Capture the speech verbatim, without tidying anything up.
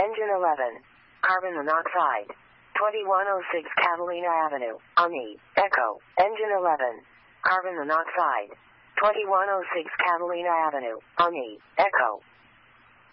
Engine eleven. Carbon monoxide. twenty-one oh six Catalina Avenue, Ani, Echo. Engine eleven. Carbon monoxide. twenty-one oh six Catalina Avenue, Ani, Echo.